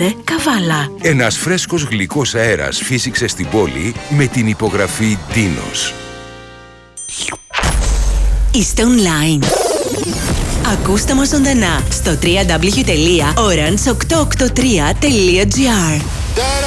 25 Καβάλα. Ένας φρέσκος γλυκός αέρας φύσηξε στην πόλη με την υπογραφή Dinos. Είστε online. Ακούστε μας ζωντανά στο www.orange883.gr.